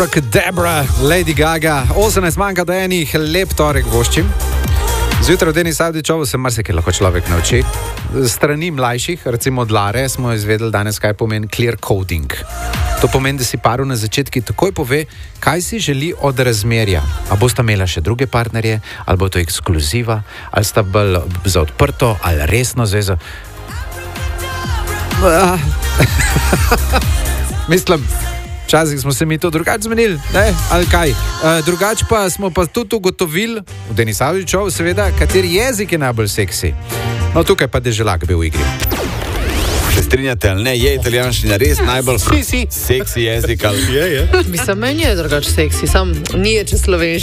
Debra, Lady Gaga, 18 manjka do enih, lep torek voščim. Zjutraj v Denis Avdićovu se marsikaj lahko človek nauči. Strani mlajših, recimo od Lare, smo izvedeli danes, kaj pomeni clear coding. To pomeni, da si paru na začetki takoj pove, kaj si želi od razmerja. A bosta imela še druge partnerje, ali bo to ekskluziva, ali sta bolj za odprto, ali resno zvezo. Mislim, včasih smo se mi to drugače zmenili, ne? Ali kaj. Drugače pa smo pa tudi ugotovili, v Denis Avdićovu seveda, kateri jezik je najbolj seksi. No, tukaj pa Deželak bil v igri. Se strinjate ali ne, je italijanščina res najbolj seksi jezik? Ali... Mislim, meni je drugače seksi, sam nije če slovenščina.